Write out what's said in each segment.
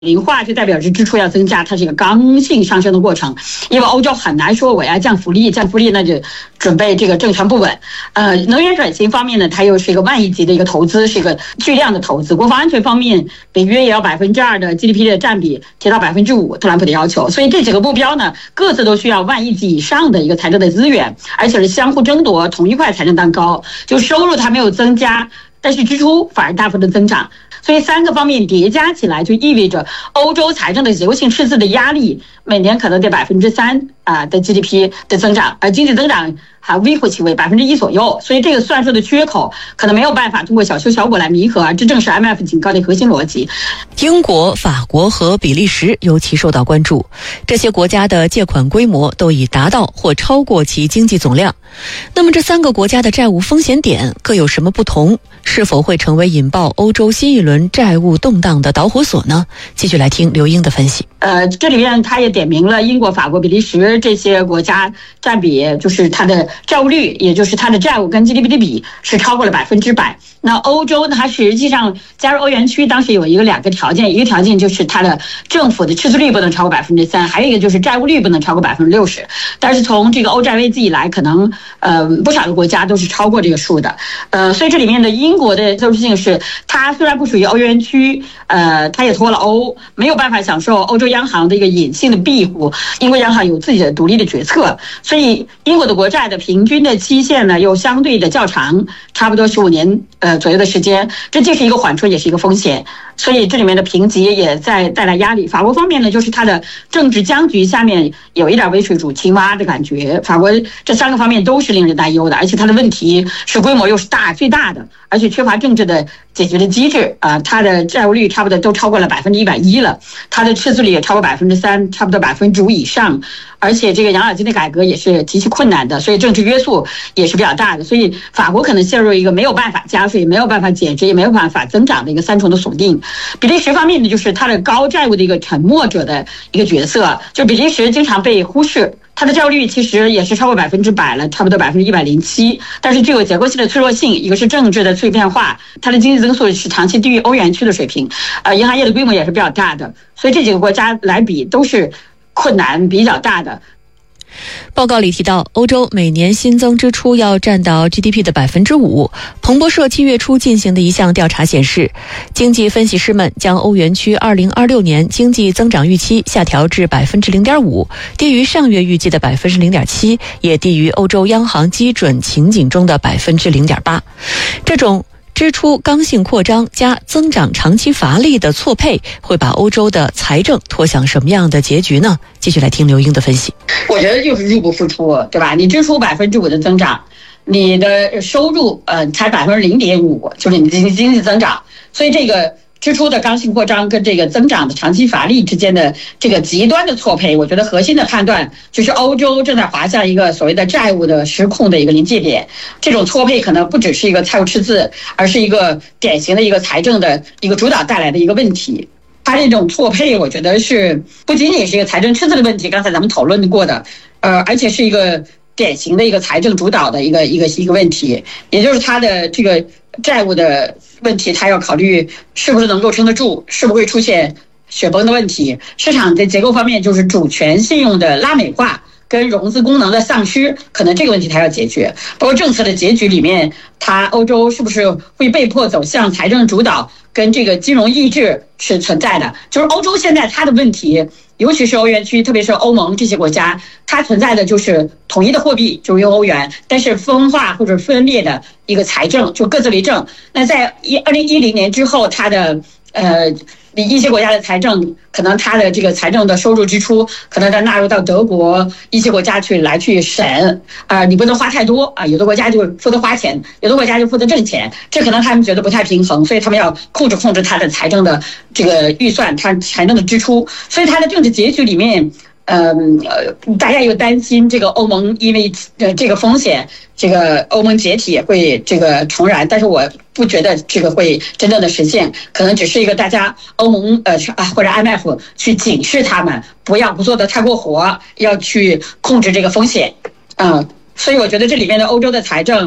零化就代表着支出要增加，它是一个刚性上升的过程。因为欧洲很难说我要降福利那就准备这个政权不稳。能源转型方面呢，它又是一个万亿级的一个投资，是一个巨量的投资。国防安全方面，北约也要2%的 GDP 的占比提到5%，特朗普的要求。所以这几个目标呢，各自都需要万亿级以上的一个财政的资源，而且是相互争夺同一块财政蛋糕。就收入它没有增加，但是支出反而大幅的增长。所以3个方面叠加起来，就意味着欧洲财政的结构性赤字的压力每年可能得3%的 GDP 的增长，而经济增长还微乎其微1%左右。所以这个算术的缺口可能没有办法通过小修小补来弥合，这正是 IMF 警告的核心逻辑。 英国、法国和比利时尤其受到关注，这些国家的借款规模都已达到或超过其经济总量。那么这3个国家的债务风险点各有什么不同？是否会成为引爆欧洲新一轮债务动荡的导火索呢？继续来听刘英的分析。 这里面他也点明了英国、法国、比利时这些国家占比，就是它的债务率，也就是它的债务跟 GDP 的比是超过了100%。那欧洲呢，它实际上加入欧元区当时有2个条件，一个条件就是它的政府的赤字率不能超过3%，还有一个就是债务率不能超过60%。但是从这个欧债危机以来，可能不少的国家都是超过这个数的。所以这里面的英国的特殊性是，它虽然不属于欧元区，它也脱了欧，没有办法享受欧洲央行的一个隐性的庇护。英国央行有自己的独立的决策，所以英国的国债的平均的期限呢又相对的较长，差不多15年左右的时间，这既是一个缓冲，也是一个风险。所以这里面的评级也在带来压力。法国方面呢，就是它的政治僵局下面有一点微水煮青蛙的感觉。法国这3个方面都是令人担忧的，而且它的问题是规模又是最大的，而且缺乏政治的解决的机制它的债务率差不多都超过了110%了，它的赤字率也超过3%，差不多5%以上，而且这个养老金的改革也是极其困难的，所以政治约束也是比较大的。所以法国可能陷入一个没有办法加税、没有办法减税、也没有办法增长的一个3重的锁定。比利时方面呢，就是它的高债务的一个沉默者的一个角色，就比利时经常被忽视。它的债务率其实也是超过100%了，差不多107%，但是具有结构性的脆弱性，一个是政治的碎片化，它的经济增速是长期低于欧元区的水平，银行业的规模也是比较大的，所以这几个国家来比都是困难比较大的。 报告里提到，欧洲每年新增支出要占到 GDP 的5%。彭博社7月初进行的一项调查显示，经济分析师们将欧元区2026年经济增长预期下调至 0.5%， 低于上月预计的 0.7%， 也低于欧洲央行基准情景中的 0.8%。这种支出刚性扩张加增长长期乏力的错配，会把欧洲的财政拖向什么样的结局呢？继续来听刘英的分析。 我觉得就是入不敷出，对吧？你支出5%的增长，你的收入才0.5%，就是你的经济增长，所以这个支出的刚性扩张跟这个增长的长期乏力之间的这个极端的错配，我觉得核心的判断就是欧洲正在滑向一个所谓的债务的失控的一个临界点。这种错配可能不只是一个债务赤字，而是一个典型的一个财政的一个主导带来的一个问题。它这种错配，我觉得是不仅仅是一个财政赤字的问题，刚才咱们讨论过的，而且是一个典型的一个财政主导的一个问题，也就是它的这个债务的问题，它要考虑是不是能够撑得住，是不是会出现雪崩的问题。市场的结构方面，就是主权信用的拉美化跟融资功能的丧失，可能这个问题它要解决。包括政策的结局里面，它欧洲是不是会被迫走向财政主导跟这个金融抑制是存在的。就是欧洲现在它的问题，尤其是欧元区，特别是欧盟这些国家，它存在的就是统一的货币，就是用欧元，但是分化或者分裂的一个财政，就各自为政。那在2010年之后，它的一些国家的财政，可能它的这个财政的收入支出，可能再纳入到德国一些国家去审，你不能花太多有的国家就负责花钱，有的国家就负责挣钱，这可能他们觉得不太平衡，所以他们要控制它的财政的这个预算，它财政的支出，所以它的政治结局里面。大家又担心这个欧盟因为这个风险，这个欧盟解体会这个重燃，但是我不觉得这个会真正的实现，可能只是一个大家欧盟或者 IMF 去警示他们不做得太过火，要去控制这个风险，所以我觉得这里面的欧洲的财政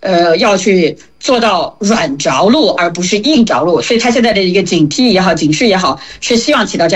要去做到软着陆而不是硬着陆，所以他现在的一个警惕也好，警示也好，是希望起到这样